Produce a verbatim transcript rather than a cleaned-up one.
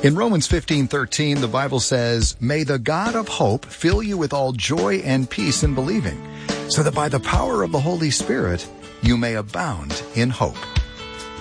In Romans fifteen thirteen, the Bible says, "May the God of hope fill you with all joy and peace in believing, so that by the power of the Holy Spirit you may abound in hope."